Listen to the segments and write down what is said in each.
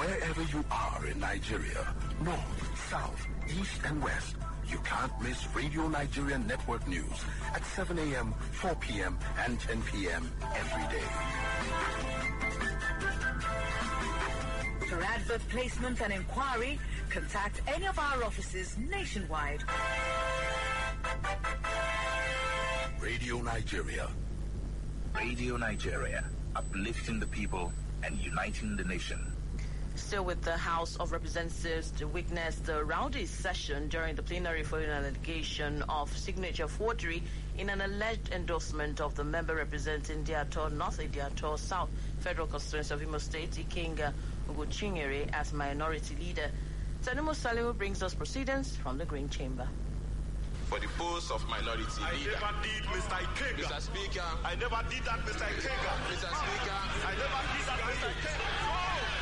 Wherever you are in Nigeria, north, south, east, and west, you can't miss Radio Nigeria Network News at 7 a.m., 4 p.m., and 10 p.m. every day. For advert placement and inquiry, contact any of our offices nationwide. Radio Nigeria. Radio Nigeria, uplifting the people and uniting the nation. Still with the House of Representatives to witness the rowdy session during the plenary following an allegation of signature forgery in an alleged endorsement of the member representing Diator North and Diator South Federal Constituency of Imo State, Ikenga Ugochinyere, as minority leader. Tanimu Salihu brings us proceedings from the Green Chamber. For the post of minority leader. I never did, Mr. Ikenga. Mr. Speaker. I never did that, Mr. Ikenga. Mr. Speaker. I never did that, Mr. Ikenga.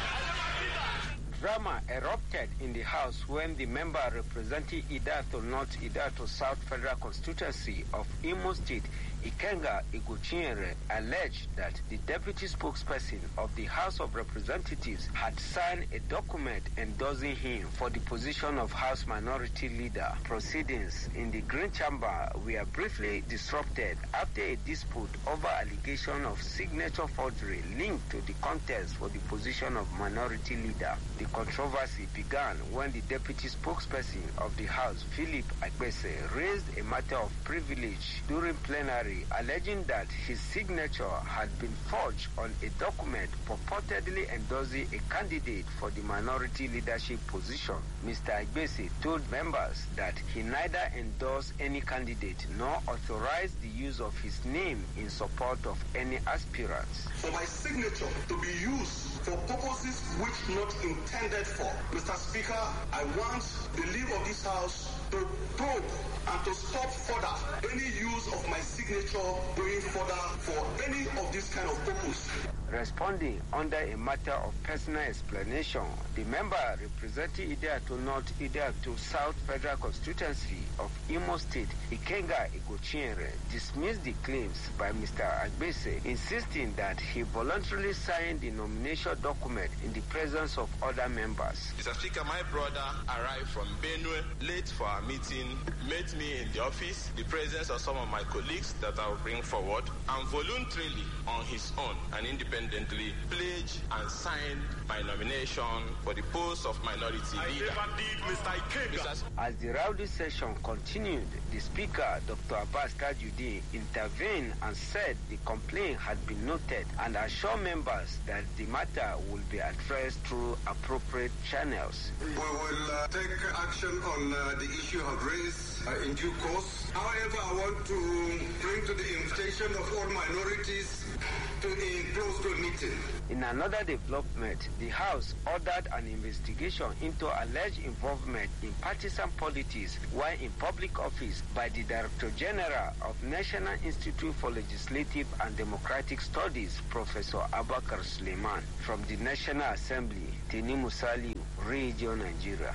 Drama erupted in the House when the member representing Idato North, Idato South Federal Constituency of Imo State, Ikenga Ugochinyere, alleged that the deputy spokesperson of the House of Representatives had signed a document endorsing him for the position of House Minority Leader. Proceedings in the Green Chamber were briefly disrupted after a dispute over allegation of signature forgery linked to the contest for the position of Minority Leader. The controversy began when the deputy spokesperson of the House, Philip Agbese, raised a matter of privilege during plenary, alleging that his signature had been forged on a document purportedly endorsing a candidate for the minority leadership position. Mr. Agbese told members that he neither endorsed any candidate nor authorized the use of his name in support of any aspirants. For my signature to be used for purposes which not intended for, Mr. Speaker, I want the leave of this House to probe and to stop further any use of my signature going further for any of this kind of purpose. Responding under a matter of personal explanation, the member representing Idato North, Idato South Federal Constituency of Imo State, Ikenga Ugochinyere, dismissed the claims by Mr. Agbese, insisting that he voluntarily signed the nomination document in the presence of other members. Mr. Speaker, my brother arrived from Benue late for our meeting, met me in the office, the presence of some of my colleagues that I will bring forward, and voluntarily, on his own and independently, pledged and signed my nomination for the post of minority leader. I never did, Mr. Ikenga. As the rowdy session continued, the Speaker, Dr. Abbas Tajudeen, intervened and said the complaint had been noted and assured members that the matter will be addressed through appropriate channels. We will take action on the issue of race in due course. However, I want to bring to the invitation of all minorities to a closed-door meeting. In another development, the House ordered an investigation into alleged involvement in partisan politics while in public office by the Director General of National Institute for Legislative and Democratic Studies, Professor Abakar Suleiman. From the National Assembly, Tanimu Salihu, Radio Nigeria.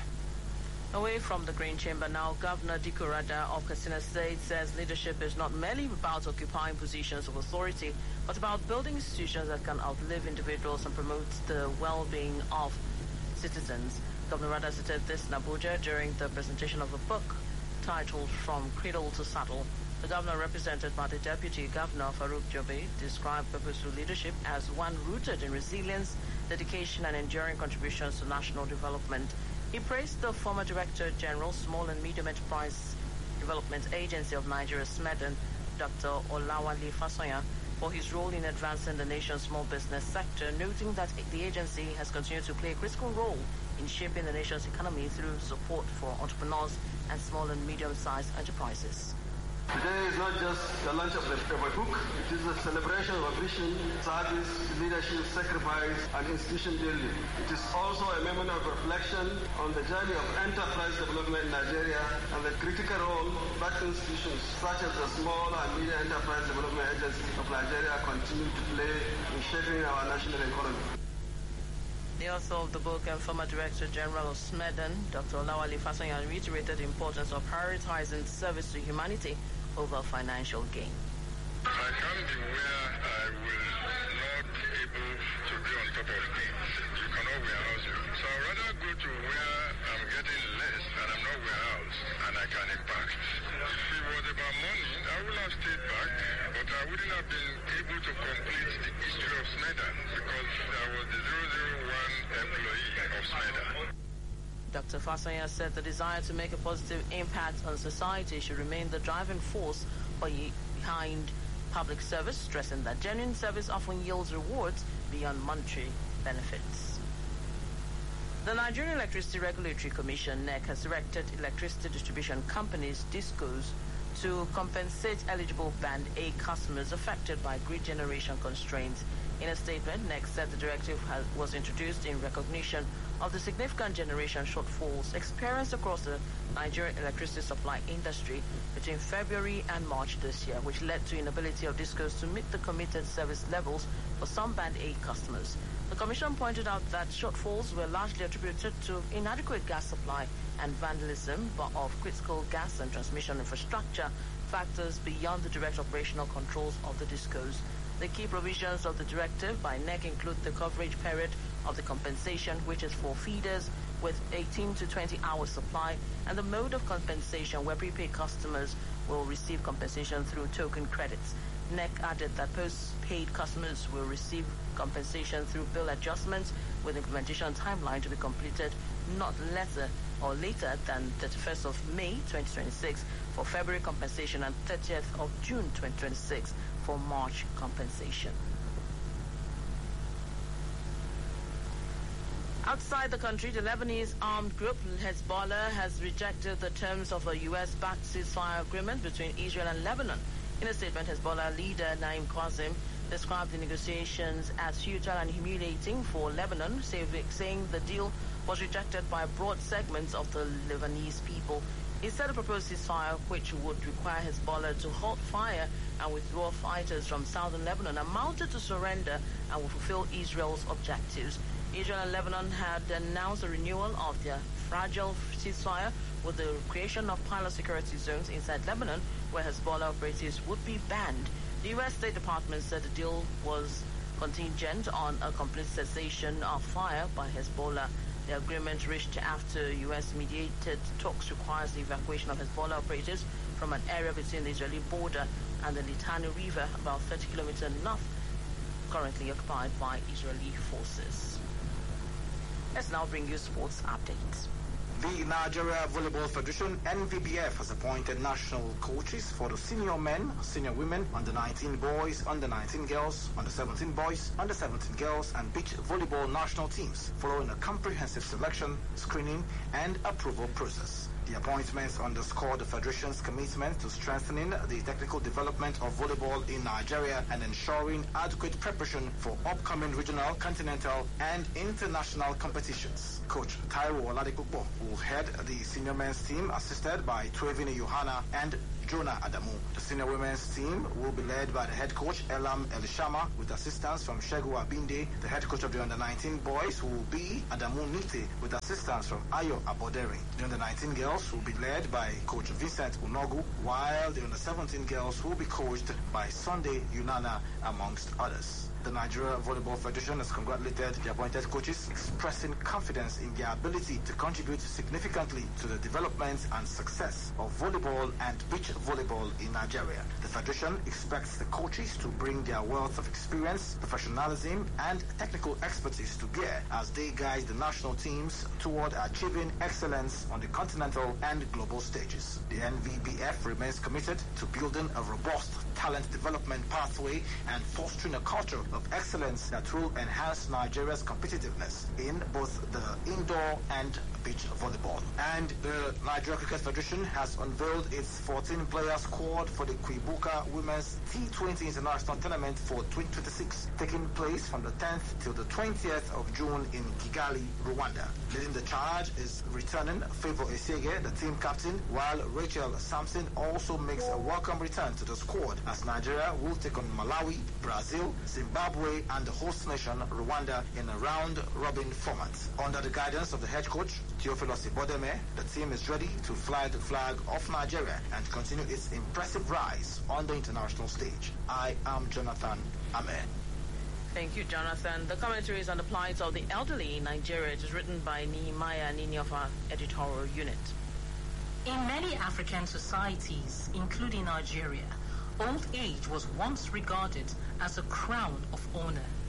Away from the Green Chamber now, Governor Dikko Rada of Katsina State says leadership is not merely about occupying positions of authority, but about building institutions that can outlive individuals and promote the well-being of citizens. Governor Rada stated this in Abuja during the presentation of a book titled From Cradle to Saddle. The governor, represented by the Deputy Governor Farouk Jobe, described purposeful leadership as one rooted in resilience, dedication, and enduring contributions to national development. He praised the former Director General, Small and Medium Enterprise Development Agency of Nigeria, SMEDEN, Dr. Olawale Fasoya, for his role in advancing the nation's small business sector, noting that the agency has continued to play a critical role in shaping the nation's economy through support for entrepreneurs and small and medium-sized enterprises. Today is not just the launch of a book, it is a celebration of vision, service, leadership, sacrifice, and institution building. It is also a moment of reflection on the journey of enterprise development in Nigeria and the critical role that institutions such as the Small and Medium Enterprise Development Agency of Nigeria continue to play in shaping our national economy. The author of the book and former Director General of SMEDEN, Dr. Olawale Fasoya, reiterated the importance of prioritizing service to humanity over financial gain. I can't be where I will not be able to be on top of things. You cannot warehouse your Dr. Fasanya said the desire to make a positive impact on society should remain the driving force behind public service, stressing that genuine service often yields rewards beyond monetary benefits. The Nigerian Electricity Regulatory Commission, NEC, has directed electricity distribution companies, DISCOs, to compensate eligible Band A customers affected by grid generation constraints. In a statement, NEC said the directive was introduced in recognition of the significant generation shortfalls experienced across the Nigerian electricity supply industry between February and March this year, which led to inability of DISCOs to meet the committed service levels for some Band A customers. The Commission pointed out that shortfalls were largely attributed to inadequate gas supply and vandalism of critical gas and transmission infrastructure, factors beyond the direct operational controls of the DISCOs. The key provisions of the directive by NEC include the coverage period of the compensation, which is for feeders with 18 to 20 hours supply, and the mode of compensation where prepaid customers will receive compensation through token credits. NEC added that post-paid customers will receive compensation through bill adjustments, with implementation timeline to be completed not later than 31st of May 2026 for February compensation and 30th of June 2026 for March compensation. Outside the country, the Lebanese armed group Hezbollah has rejected the terms of a U.S.-backed ceasefire agreement between Israel and Lebanon. In a statement, Hezbollah leader Naim Qassem described the negotiations as futile and humiliating for Lebanon, saying the deal was rejected by broad segments of the Lebanese people. He said a proposed ceasefire, which would require Hezbollah to halt fire and withdraw fighters from southern Lebanon, amounted to surrender and will fulfill Israel's objectives. Israel and Lebanon had announced a renewal of their fragile ceasefire with the creation of pilot security zones inside Lebanon where Hezbollah operatives would be banned. The U.S. State Department said the deal was contingent on a complete cessation of fire by Hezbollah. The agreement reached after U.S.-mediated talks requires the evacuation of Hezbollah operatives from an area between the Israeli border and the Litani River, about 30 kilometers north, currently occupied by Israeli forces. Let's now bring you sports updates. The Nigeria Volleyball Federation, NVBF, has appointed national coaches for the senior men, senior women, under-19 boys, under-19 girls, under-17 boys, under-17 girls, and beach volleyball national teams, following a comprehensive selection, screening, and approval process. The appointments underscore the Federation's commitment to strengthening the technical development of volleyball in Nigeria and ensuring adequate preparation for upcoming regional, continental, and international competitions. Coach Taiwo Oladipupo will head the senior men's team, assisted by Twevini Yohana and Jonah Adamu. The senior women's team will be led by the head coach Elam Elishama, with assistance from Shegu Abinde. The head coach of the under-19 boys will be Adamu Nite, with assistance from Ayo Aboderi. The under-19 girls will be led by coach Vincent Unogu, while the under-17 girls will be coached by Sunday Yunana, amongst others. The Nigeria Volleyball Federation has congratulated the appointed coaches, expressing confidence in their ability to contribute significantly to the development and success of volleyball and beach volleyball in Nigeria. The Federation expects the coaches to bring their wealth of experience, professionalism, and technical expertise to bear as they guide the national teams toward achieving excellence on the continental and global stages. The NVBF remains committed to building a robust talent development pathway and fostering a culture of excellence that will enhance Nigeria's competitiveness in both the indoor and beach volleyball. And the Nigeria Cricket Federation has unveiled its 14-player squad for the Kwibuka Women's T20 International Tournament for 2026, taking place from the 10th till the 20th of June in Kigali, Rwanda. Leading the charge is returning Favour Esege, the team captain, while Rachel Sampson also makes a welcome return to the squad as Nigeria will take on Malawi, Brazil, Zimbabwe, and the host nation, Rwanda, in a round-robin format. Under the guidance of the head coach, Theophilus Ibodeme, the team is ready to fly the flag of Nigeria and continue its impressive rise on the international stage. I am Jonathan Amen. Thank you, Jonathan. The commentary is on the plight of the elderly in Nigeria. It is written by Nehemiah Nini of our editorial unit. In many African societies, including Nigeria, old age was once regarded as a crown of honor.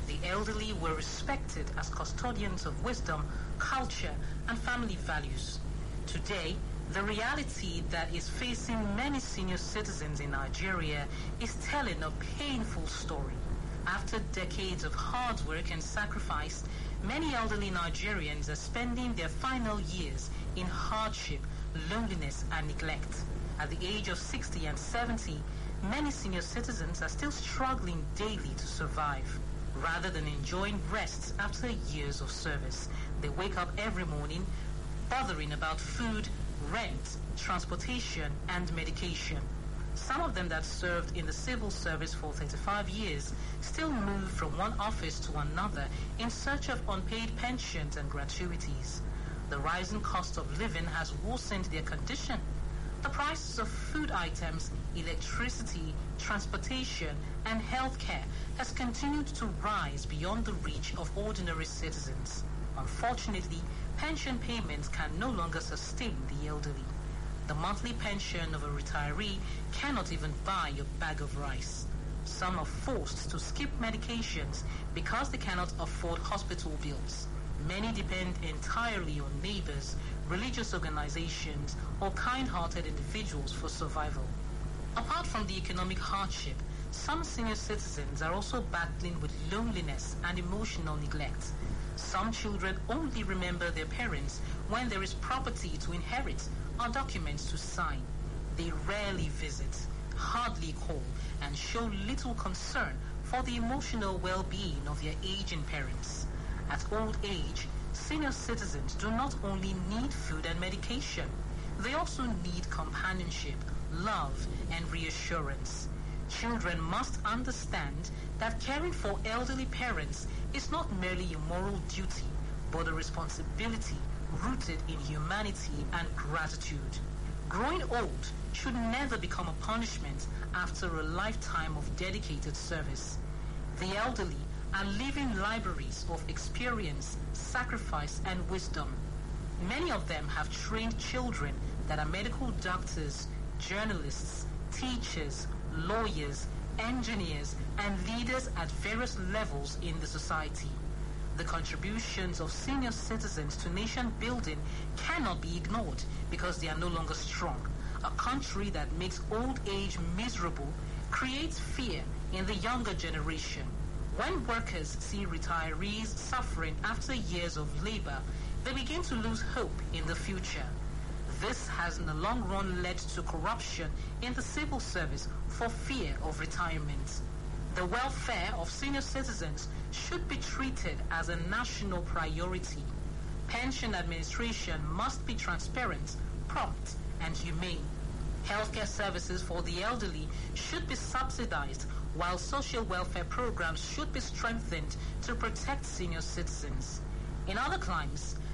The elderly were respected as custodians of wisdom, culture, and family values. Today, the reality that is facing many senior citizens in Nigeria is telling a painful story. After decades of hard work and sacrifice, many elderly Nigerians are spending their final years in hardship, loneliness, and neglect. At the age of 60 and 70, many senior citizens are still struggling daily to survive. Rather than enjoying rest after years of service, they wake up every morning bothering about food, rent, transportation, and medication. Some of them that served in the civil service for 35 years still move from one office to another in search of unpaid pensions and gratuities. The rising cost of living has worsened their condition. The prices of food items, electricity, transportation, and healthcare has continued to rise beyond the reach of ordinary citizens. Unfortunately, pension payments can no longer sustain the elderly. The monthly pension of a retiree cannot even buy a bag of rice. Some are forced to skip medications because they cannot afford hospital bills. Many depend entirely on neighbors, religious organizations, or kind-hearted individuals for survival. Apart from the economic hardship, some senior citizens are also battling with loneliness and emotional neglect. Some children only remember their parents when there is property to inherit or documents to sign. They rarely visit, hardly call, and show little concern for the emotional well-being of their aging parents. At old age, senior citizens do not only need food and medication, they also need companionship, love, and reassurance. Children must understand that caring for elderly parents is not merely a moral duty, but a responsibility rooted in humanity and gratitude. Growing old should never become a punishment after a lifetime of dedicated service. The elderly are living libraries of experience, sacrifice, and wisdom. Many of them have trained children that are medical doctors, journalists, teachers, lawyers, engineers, and leaders at various levels in the society. The contributions of senior citizens to nation building cannot be ignored because they are no longer strong. A country that makes old age miserable creates fear in the younger generation. When workers see retirees suffering after years of labor, they begin to lose hope in the future. This has in the long run led to corruption in the civil service for fear of retirement. The welfare of senior citizens should be treated as a national priority. Pension administration must be transparent, prompt, and humane. Healthcare services for the elderly should be subsidized, while social welfare programs should be strengthened to protect senior citizens. In other climes,